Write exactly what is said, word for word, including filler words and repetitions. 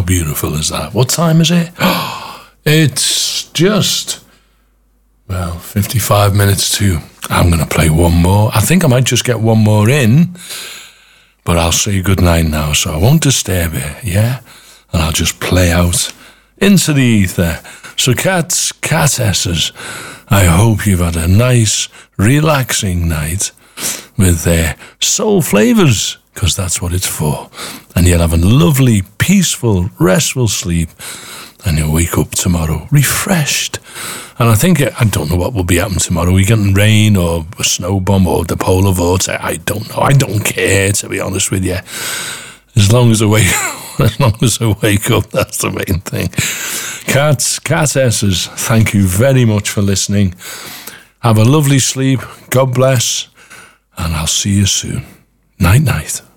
beautiful is that? What time is it? It's just, well, fifty-five minutes to. I'm going to play one more. I think I might just get one more in, but I'll say goodnight now, so I won't disturb you, yeah? And I'll just play out into the ether. So cats, catesses, I hope you've had a nice, relaxing night with their soul flavours, because that's what it's for. And you'll have a lovely, peaceful, restful sleep, and you'll wake up tomorrow refreshed. And I think, I don't know what will be happening tomorrow. We getting rain or a snow bomb or the polar vortex. I don't know. I don't care, to be honest with you. As long as I wake, as long as I wake up, that's the main thing. Cats, catesses, thank you very much for listening. Have a lovely sleep. God bless. And I'll see you soon. Night, night.